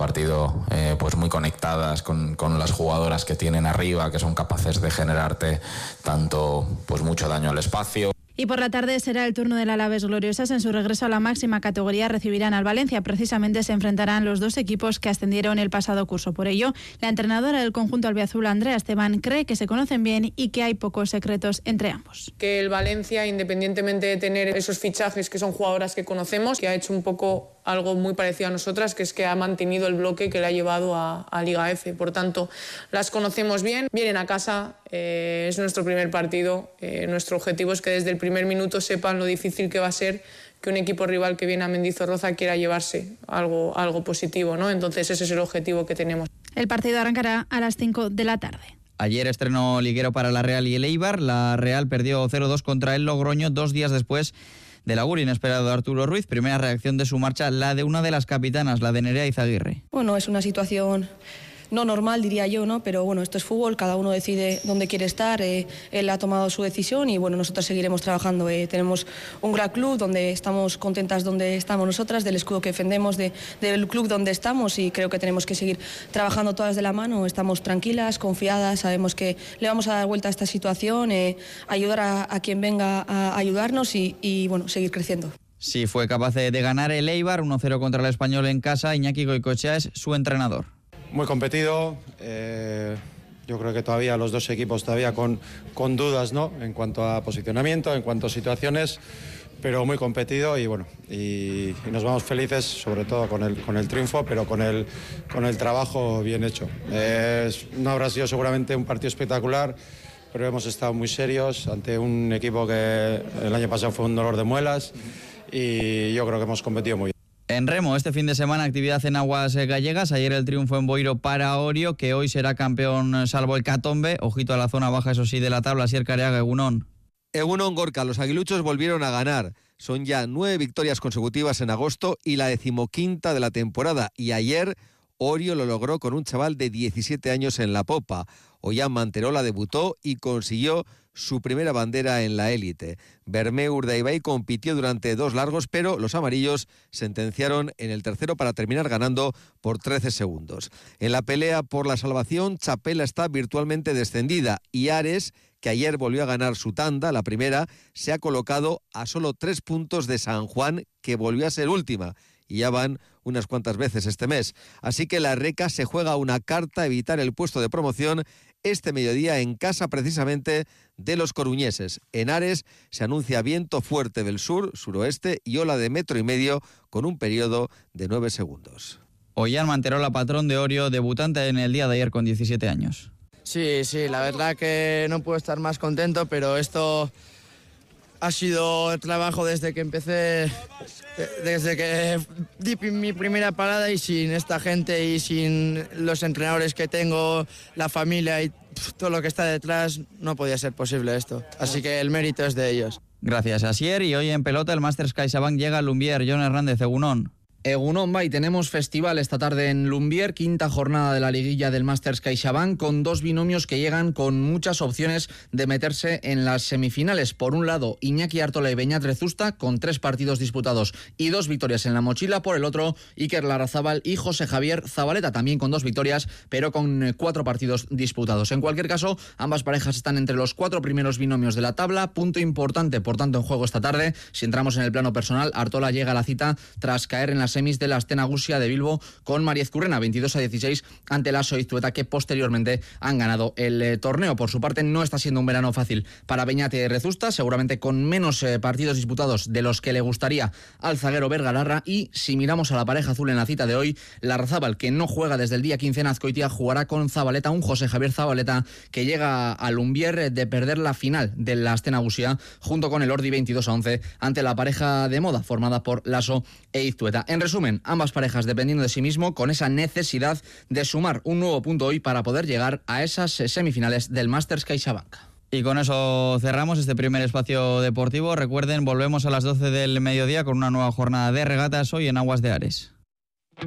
partido pues muy conectadas con las jugadoras que tienen arriba, que son capaces de generarte tanto pues mucho daño al espacio. Y por la tarde será el turno del Alavés Gloriosas. En su regreso a la máxima categoría recibirán al Valencia. Precisamente se enfrentarán los dos equipos que ascendieron el pasado curso. Por ello, la entrenadora del conjunto albiazul, Andrea Esteban, cree que se conocen bien y que hay pocos secretos entre ambos. Que el Valencia, independientemente de tener esos fichajes que son jugadoras que conocemos, que ha hecho un poco algo muy parecido a nosotras, que es que ha mantenido el bloque que le ha llevado a Liga F. Por tanto, las conocemos bien, vienen a casa, es nuestro primer partido. Nuestro objetivo es que desde el primer minuto sepan lo difícil que va a ser que un equipo rival que viene a Mendizorroza quiera llevarse algo positivo, ¿no? Entonces ese es el objetivo que tenemos. El partido arrancará a las 5 de la tarde. Ayer estreno liguero para la Real y el Eibar. La Real perdió 0-2 contra el Logroño 2 días después del augur inesperado de Arturo Ruiz. Primera reacción de su marcha, la de una de las capitanas, la de Nerea Izaguirre. Bueno, es una situación no normal, diría yo, ¿no? Pero bueno, esto es fútbol, cada uno decide dónde quiere estar, él ha tomado su decisión y bueno, nosotros seguiremos trabajando. Tenemos un gran club donde estamos contentas donde estamos nosotras, del escudo que defendemos, del club donde estamos, y creo que tenemos que seguir trabajando todas de la mano. Estamos tranquilas, confiadas, sabemos que le vamos a dar vuelta a esta situación, ayudar a quien venga a ayudarnos y bueno, seguir creciendo. Sí, fue capaz de ganar el Eibar 1-0 contra el Español en casa. Iñaki Goicoechea es su entrenador. Muy competido, yo creo que todavía los dos equipos todavía con dudas, ¿no? En cuanto a posicionamiento, en cuanto a situaciones, pero muy competido y bueno, y nos vamos felices, sobre todo con el triunfo, pero con el trabajo bien hecho. No habrá sido seguramente un partido espectacular, pero hemos estado muy serios ante un equipo que el año pasado fue un dolor de muelas y yo creo que hemos competido muy bien. En remo, este fin de semana, actividad en aguas gallegas. Ayer el triunfo en Boiro para Orio, que hoy será campeón salvo el Catombe. Ojito a la zona baja, eso sí, de la tabla. Asier Careaga, Egunon. Egunon, Gorka, los aguiluchos volvieron a ganar. Son ya 9 victorias consecutivas en agosto y la 15ª de la temporada. Y ayer Orio lo logró con un chaval de 17 años en la popa. Ollán Manterola debutó y consiguió su primera bandera en la élite. Bermeu Urdaibai compitió durante 2 largos, pero los amarillos sentenciaron en el tercero para terminar ganando por 13 segundos. En la pelea por la salvación, Chapela está virtualmente descendida y Ares, que ayer volvió a ganar su tanda, la primera, se ha colocado a solo 3 puntos de San Juan, que volvió a ser última. Y ya van unas cuantas veces este mes. Así que la Reca se juega una carta a evitar el puesto de promoción este mediodía en casa precisamente de los coruñeses. En Ares se anuncia viento fuerte del sur, suroeste y ola de 1,5 metros con un periodo de 9 segundos. Ollán Manterola, patrón de Orio, debutante en el día de ayer con 17 años. Sí, la verdad que no puedo estar más contento, pero esto ha sido trabajo desde que empecé, desde que di mi primera parada, y sin esta gente y sin los entrenadores que tengo, la familia y todo lo que está detrás, no podía ser posible esto. Así que el mérito es de ellos. Gracias, Asier. Y hoy en pelota el Masters CaixaBank llega a Lumbier. Jon Hernández, Egunon. Egunon Bay, tenemos festival esta tarde en Lumbier, 5ª jornada de la liguilla del Masters CaixaBank, con 2 binomios que llegan con muchas opciones de meterse en las semifinales. Por un lado, Iñaki Artola y Beñat Rezusta, con 3 partidos disputados y 2 victorias en la mochila. Por el otro, Iker Larrazábal y José Javier Zabaleta, también con 2 victorias, pero con 4 partidos disputados. En cualquier caso, ambas parejas están entre los 4 primeros binomios de la tabla. Punto importante, por tanto, en juego esta tarde. Si entramos en el plano personal, Artola llega a la cita tras caer en las semis de la Astana Gusia de Bilbo con Mariez Currena, 22-16 ante la Soiztueta, que posteriormente han ganado el torneo. Por su parte, no está siendo un verano fácil para Beñat Rezusta, seguramente con menos partidos disputados de los que le gustaría al zaguero Bergalarra. Y si miramos a la pareja azul en la cita de hoy, Larrazábal, que no juega desde el día 15 en Azcoitia, jugará con Zabaleta, un José Javier Zabaleta que llega a Lumbier de perder la final de la Astana Gusia junto con el Ordi 22-11 ante la pareja de moda formada por Lasso e Iztueta. En resumen, ambas parejas dependiendo de sí mismo, con esa necesidad de sumar un nuevo punto hoy para poder llegar a esas semifinales del Masters CaixaBank. Y con eso cerramos este primer espacio deportivo. Recuerden, volvemos a las 12 del mediodía con una nueva jornada de regatas hoy en Aguas de Ares.